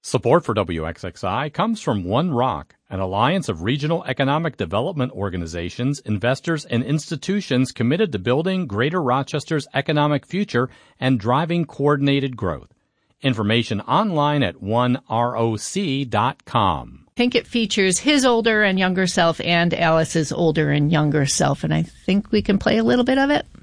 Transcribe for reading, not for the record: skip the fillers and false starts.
Support for WXXI comes from One Rock, an alliance of regional economic development organizations, investors, and institutions committed to building Greater Rochester's economic future and driving coordinated growth. Information online at oneroc.com. I think it features his older and younger self and Alice's older and younger self, and I think we can play a little bit of it.